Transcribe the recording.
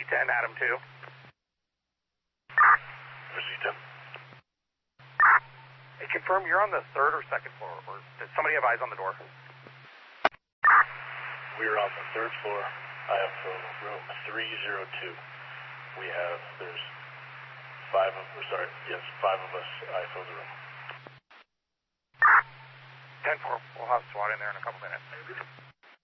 10, Adam 2. Rosita. Hey, confirm you're on the third or second floor, or does somebody have eyes on the door? We're on the third floor. I have room 302. There's five of us. I fill the room. 10-4. We'll have SWAT in there in a couple minutes.